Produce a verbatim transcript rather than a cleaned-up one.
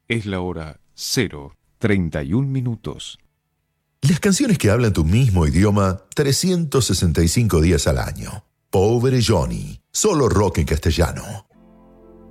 Es la hora cero treinta y un minutos. Las canciones que hablan tu mismo idioma trescientos sesenta y cinco días al año. Pobre Johnny, solo rock en castellano.